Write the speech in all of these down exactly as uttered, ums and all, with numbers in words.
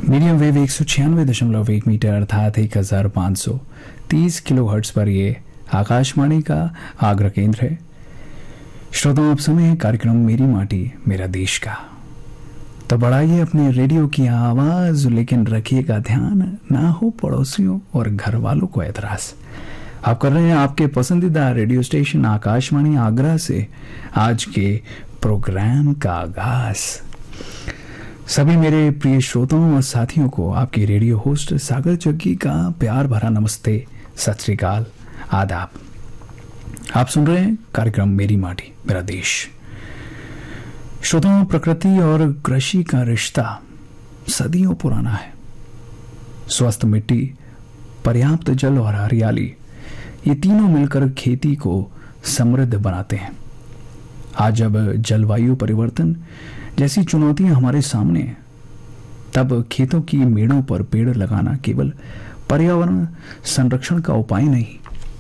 Medium wave एक सौ छियानवे दशमलव एक मीटर अर्थात एक हजार पाँच सौ तीस किलो हर्ट्स पर ये आकाशवाणी का आग्रह केंद्र है। श्रोताओं, अब समय है कार्यक्रम मेरी माटी मेरा देश का। तो बढ़ाइए अपने रेडियो की आवाज, लेकिन रखिएगा ध्यान ना हो पड़ोसियों और घर वालों को एतराज। आप कर रहे हैं आपके पसंदीदा रेडियो स्टेशन आकाशवाणी आगरा से आज के प्रोग्राम का आगाज। सभी मेरे प्रिय श्रोताओं और साथियों को आपकी रेडियो होस्ट सागर जग्गी का प्यार भरा नमस्ते, सत श्री अकाल, आदाब। आप सुन रहे हैं कार्यक्रम मेरी माटी मेरा देश। श्रोताओं, प्रकृति और कृषि का रिश्ता सदियों पुराना है। स्वस्थ मिट्टी, पर्याप्त जल और हरियाली, ये तीनों मिलकर खेती को समृद्ध बनाते हैं। आज जब जलवायु परिवर्तन जैसी चुनौतियां हमारे सामने हैं, तब खेतों की मेड़ों पर पेड़ लगाना केवल पर्यावरण संरक्षण का उपाय नहीं,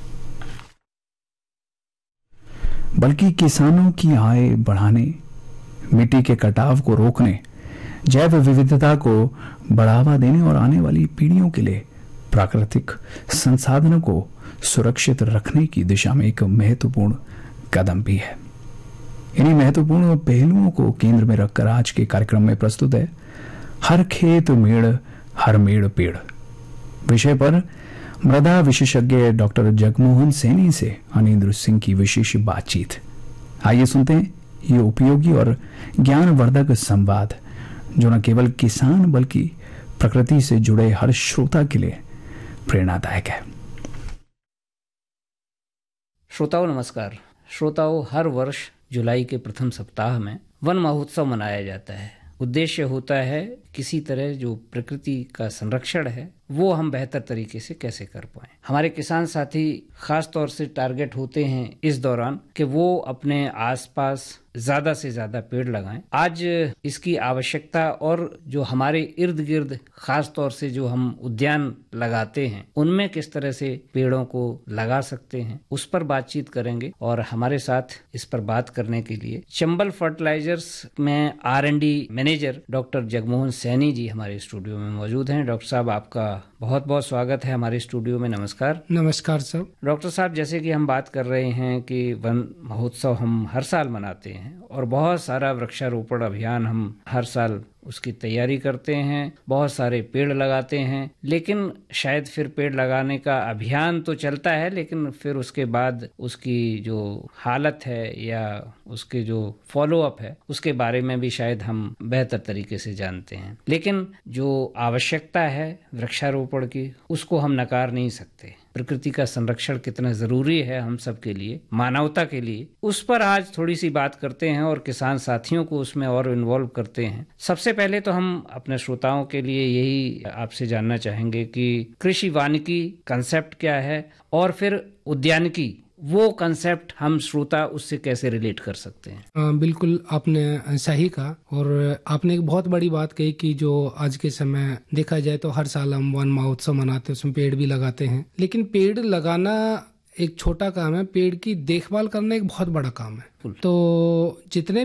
बल्कि किसानों की आय बढ़ाने, मिट्टी के कटाव को रोकने, जैव विविधता को बढ़ावा देने और आने वाली पीढ़ियों के लिए प्राकृतिक संसाधनों को सुरक्षित रखने की दिशा में एक महत्वपूर्ण कदम भी है। इन्हीं महत्वपूर्ण पहलुओं को केंद्र में रखकर आज के कार्यक्रम में प्रस्तुत है हर खेत मेड़ हर मेड़ पेड़ विषय पर मृदा विशेषज्ञ डॉक्टर जगमोहन सैनी से अनिंद्र सिंह की विशेष बातचीत। आइए सुनते हैं ये उपयोगी और ज्ञानवर्धक संवाद, जो न केवल किसान बल्कि प्रकृति से जुड़े हर श्रोता के लिए प्रेरणादायक है। श्रोताओं नमस्कार। श्रोताओं, हर वर्ष जुलाई के प्रथम सप्ताह में वन महोत्सव मनाया जाता है। उद्देश्य होता है किसी तरह जो प्रकृति का संरक्षण है वो हम बेहतर तरीके से कैसे कर पाएं। हमारे किसान साथी खास तौर से टारगेट होते हैं इस दौरान कि वो अपने आसपास ज्यादा से ज्यादा पेड़ लगाएं। आज इसकी आवश्यकता और जो हमारे इर्द गिर्द खास तौर से जो हम उद्यान लगाते हैं उनमें किस तरह से पेड़ों को लगा सकते हैं उस पर बातचीत करेंगे। और हमारे साथ इस पर बात करने के लिए चंबल फर्टिलाइजर्स में are and D manager doctor Jagmohan Saini ji हमारे स्टूडियो में मौजूद हैं। डॉक्टर साहब, आपका बहुत बहुत स्वागत है हमारे स्टूडियो में। नमस्कार। नमस्कार सर। डॉक्टर साहब, जैसे कि हम बात कर रहे हैं कि वन महोत्सव हम हर साल मनाते हैं और बहुत सारा वृक्षारोपण अभियान हम हर साल उसकी तैयारी करते हैं, बहुत सारे पेड़ लगाते हैं, लेकिन शायद फिर पेड़ लगाने का अभियान तो चलता है, लेकिन फिर उसके बाद उसकी जो हालत है या उसके जो फॉलो अप है उसके बारे में भी शायद हम बेहतर तरीके से जानते हैं। लेकिन जो आवश्यकता है वृक्षारोपण की उसको हम नकार नहीं सकते। प्रकृति का संरक्षण कितना जरूरी है हम सब के लिए, मानवता के लिए, उस पर आज थोड़ी सी बात करते हैं और किसान साथियों को उसमें और इन्वॉल्व करते हैं। सबसे पहले तो हम अपने श्रोताओं के लिए यही आपसे जानना चाहेंगे कि कृषि वानिकी कंसेप्ट क्या है और फिर उद्यानिकी वो कंसेप्ट हम श्रोता उससे कैसे रिलेट कर सकते हैं। आ, बिल्कुल आपने सही कहा और आपने एक बहुत बड़ी बात कही कि जो आज के समय देखा जाए तो हर साल हम वन महोत्सव मनाते हैं, उसमें पेड़ भी लगाते हैं, लेकिन पेड़ लगाना एक छोटा काम है, पेड़ की देखभाल करना एक बहुत बड़ा काम है। तो जितने